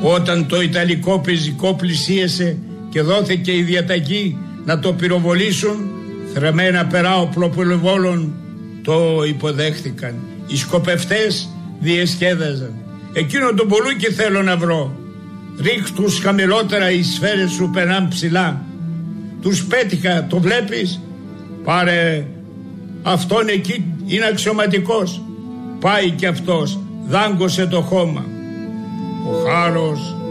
Όταν το ιταλικό πεζικό πλησίασε και δόθηκε η διαταγή να το πυροβολήσουν, θρεμμένα περά οπλοπυροβόλων το υποδέχθηκαν. Οι σκοπευτές διεσκέδαζαν. Εκείνο το μπουλούκι θέλω να βρω. Ρίξ' τους χαμηλότερα, οι σφαίρες σου περνάν ψηλά. Τους πέτυχα, το βλέπεις? Πάρε αυτόν εκεί, είναι αξιωματικός. Πάει κι αυτός, δάγκωσε το χώμα. Ο Χάρος